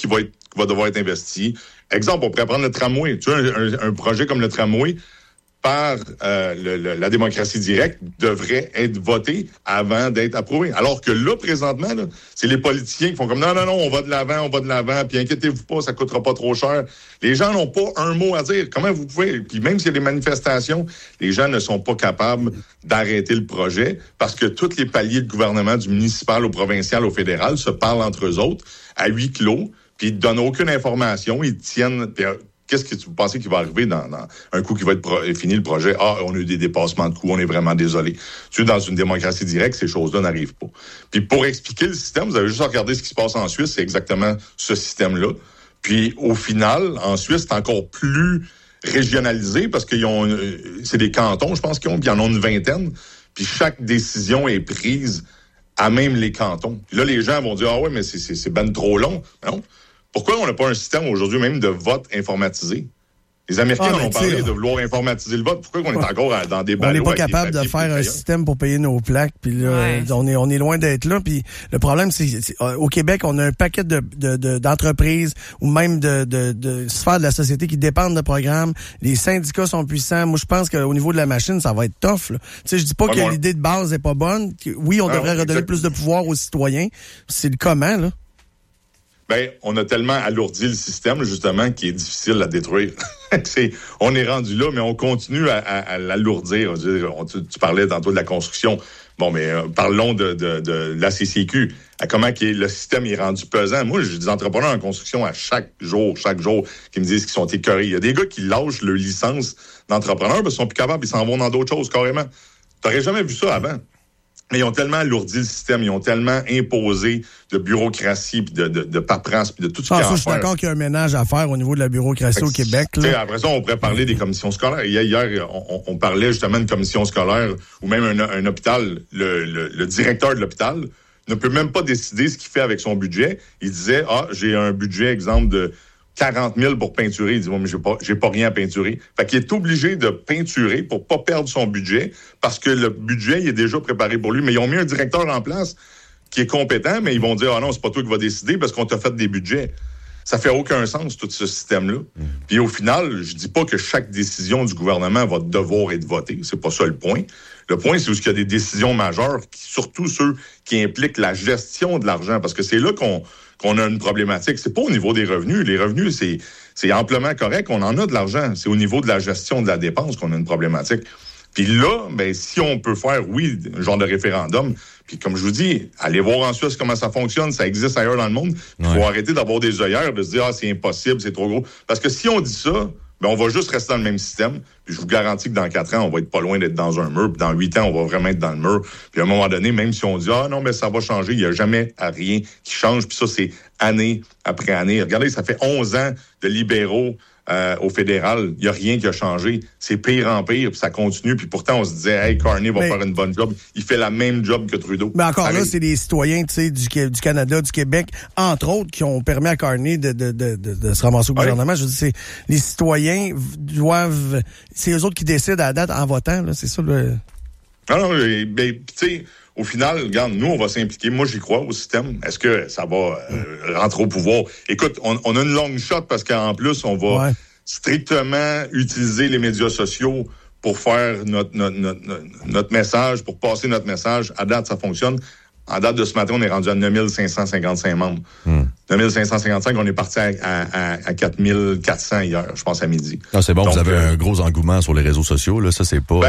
va devoir être investi. Exemple, on pourrait prendre le tramway. Tu vois, un projet comme le tramway, par la démocratie directe, devrait être voté avant d'être approuvé. Alors que là, présentement, là, c'est les politiciens qui font comme non, on va de l'avant, puis inquiétez-vous pas, ça coûtera pas trop cher. Les gens n'ont pas un mot à dire. Comment vous pouvez... Puis même s'il y a des manifestations, les gens ne sont pas capables d'arrêter le projet parce que tous les paliers de gouvernement, du municipal au provincial au fédéral, se parlent entre eux autres à huis clos, puis ils ne donnent aucune information, ils tiennent... Qu'est-ce que vous pensez qui va arriver dans un coup qui va être fini le projet? Ah, on a eu des dépassements de coûts, on est vraiment désolé. Tu sais, dans une démocratie directe, ces choses-là n'arrivent pas. Puis pour expliquer le système, vous avez juste à regarder ce qui se passe en Suisse, c'est exactement ce système-là. Puis au final, en Suisse, c'est encore plus régionalisé parce qu'ils ont... c'est des cantons, je pense qu'ils ont, puis ils en ont une vingtaine. Puis chaque décision est prise à même les cantons. Puis là, les gens vont dire, ah ouais, mais c'est ben trop long. Non. Pourquoi on n'a pas un système aujourd'hui même de vote informatisé? Les Américains ont parlé de vouloir informatiser le vote. Pourquoi on est encore dans des ballots? On n'est pas capable de faire un système pour payer nos plaques. Puis là, on est loin d'être là. Puis le problème, c'est au Québec, on a un paquet d'entreprises ou même de sphères de la société qui dépendent de programmes. Les syndicats sont puissants. Moi, je pense qu'au niveau de la machine, ça va être tough. Tu sais, je dis pas que l'idée de base n'est pas bonne. Oui, on devrait redonner plus de pouvoir aux citoyens. C'est le comment, là? Ben, on a tellement alourdi le système, justement, qui est difficile à détruire. On est rendu là, mais on continue à l'alourdir. Tu parlais tantôt de la construction. Bon, mais parlons de la CCQ. À comment le système est rendu pesant. Moi, j'ai des entrepreneurs en construction à chaque jour, qui me disent qu'ils sont écœurés. Il y a des gars qui lâchent leur licence d'entrepreneur parce qu'ils sont plus capables, ils s'en vont dans d'autres choses, carrément. T'aurais jamais vu ça avant. Mais ils ont tellement alourdi le système, ils ont tellement imposé de bureaucratie, puis de paperasse, puis de tout ce qu'il y a à faire. Je suis d'accord qu'il y a un ménage à faire au niveau de la bureaucratie au Québec. Là. Après ça, on pourrait parler des commissions scolaires. Hier, on parlait justement d'une commission scolaire ou même un hôpital. Le directeur de l'hôpital ne peut même pas décider ce qu'il fait avec son budget. Il disait, j'ai un budget, exemple, de 40 000 pour peinturer. Il dit, mais j'ai pas rien à peinturer. Fait qu'il est obligé de peinturer pour pas perdre son budget parce que le budget, il est déjà préparé pour lui. Mais ils ont mis un directeur en place qui est compétent, mais ils vont dire, non, c'est pas toi qui vas décider parce qu'on t'a fait des budgets. Ça fait aucun sens, tout ce système-là. Puis au final, je dis pas que chaque décision du gouvernement va devoir être votée. C'est pas ça le point. Le point, c'est où il y a des décisions majeures, surtout ceux qui impliquent la gestion de l'argent, parce que c'est là qu'on a une problématique. C'est pas au niveau des revenus. Les revenus, c'est amplement correct. On en a de l'argent. C'est au niveau de la gestion de la dépense qu'on a une problématique. Puis là, si on peut faire, un genre de référendum, puis comme je vous dis, allez voir en Suisse comment ça fonctionne, ça existe ailleurs dans le monde. Il faut arrêter d'avoir des œillères, de se dire, c'est impossible, c'est trop gros. Parce que si on dit ça, on va juste rester dans le même système. Puis je vous garantis que dans 4 ans, on va être pas loin d'être dans un mur. Puis dans 8 ans, on va vraiment être dans le mur. Puis à un moment donné, même si on dit, non, mais ça va changer, il n'y a jamais rien qui change. Puis ça, c'est année après année. Regardez, ça fait 11 ans de libéraux au fédéral. Il n'y a rien qui a changé. C'est pire en pire, puis ça continue. Puis pourtant, on se disait, hey, Carney va faire une bonne job. Il fait la même job que Trudeau. Mais encore là, c'est des citoyens, tu sais, du Canada, du Québec, entre autres, qui ont permis à Carney de se ramasser au gouvernement. Je veux dire, les citoyens doivent... C'est eux autres qui décident à la date en votant, là. C'est ça, le... Alors, tu sais... Au final, regarde, nous, on va s'impliquer. Moi, j'y crois au système. Est-ce que ça va rentrer au pouvoir? Écoute, on a une longue shot parce qu'en plus, on va strictement utiliser les médias sociaux pour faire notre message, pour passer notre message. À date, ça fonctionne. En date de ce matin, on est rendu à 9555 membres. 9555, on est parti à 4400 hier, je pense, à midi. Ah, c'est bon, donc, vous avez un gros engouement sur les réseaux sociaux, là. Ça, c'est pas...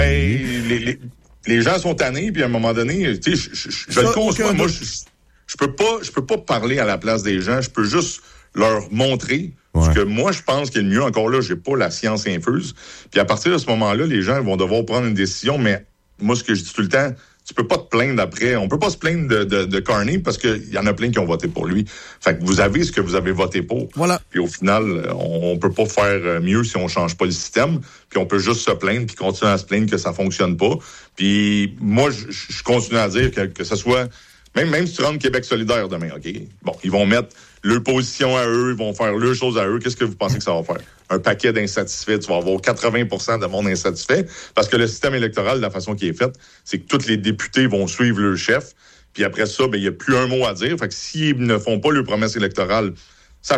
Les gens sont tannés, puis à un moment donné, tu sais, je le conçois. Moi, je peux pas parler à la place des gens. Je peux juste leur montrer ce que moi, je pense qu'il est le mieux. Encore là, j'ai pas la science infuse. Puis à partir de ce moment-là, les gens vont devoir prendre une décision. Mais moi, ce que je dis tout le temps, tu peux pas te plaindre après. On peut pas se plaindre de Carney parce qu'il y en a plein qui ont voté pour lui. Fait que vous avez ce que vous avez voté pour. Voilà. Puis au final, on peut pas faire mieux si on change pas le système. Puis on peut juste se plaindre puis continuer à se plaindre que ça fonctionne pas. Puis moi, je continue à dire que ce soit... Même si tu rentres Québec solidaire demain, OK? Bon, ils vont mettre leur position à eux, ils vont faire leurs choses à eux. Qu'est-ce que vous pensez que ça va faire? Un paquet d'insatisfaits. Tu vas avoir 80% de monde insatisfait parce que le système électoral, de la façon qu'il est fait, c'est que tous les députés vont suivre leur chef. Puis après ça, il n'y a plus un mot à dire. Fait que s'ils ne font pas leur promesse électorale